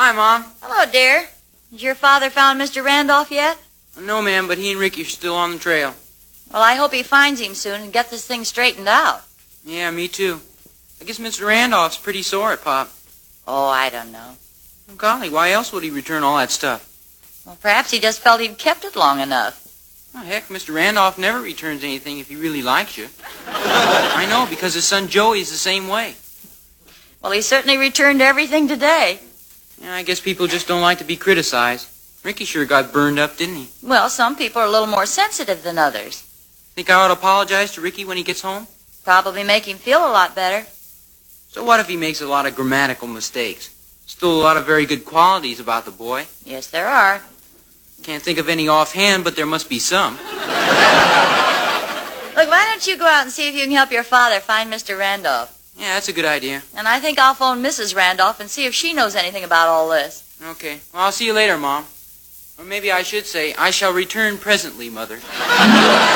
Hi, Mom. Hello, dear. Has your father found Mr. Randolph yet? No, ma'am, but he and Ricky are still on the trail. Well, I hope he finds him soon and gets this thing straightened out. Yeah, me too. I guess Mr. Randolph's pretty sore at Pop. Oh, I don't know. Oh, golly, why else would he return all that stuff? Well, perhaps he just felt he'd kept it long enough. Oh, heck, Mr. Randolph never returns anything if he really likes you. I know, because his son Joey's the same way. Well, he certainly returned everything today. Yeah, I guess people just don't like to be criticized. Ricky sure got burned up, didn't he? Well, some people are a little more sensitive than others. Think I ought to apologize to Ricky when he gets home? Probably make him feel a lot better. So what if he makes a lot of grammatical mistakes? Still a lot of very good qualities about the boy. Yes, there are. Can't think of any offhand, but there must be some. Look, why don't you go out and see if you can help your father find Mr. Randolph? Yeah, that's a good idea. And I think I'll phone Mrs. Randolph and see if she knows anything about all this. Okay. Well, I'll see you later, Mom. Or maybe I should say, I shall return presently, Mother.